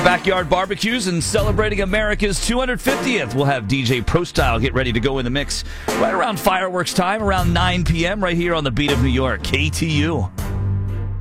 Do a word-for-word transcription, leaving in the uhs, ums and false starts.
Backyard barbecues and celebrating America's two hundred fiftieth. We'll have D J Pro Style get ready to go in the mix right around fireworks time, around nine p.m. right here on the Beat of New York, K T U.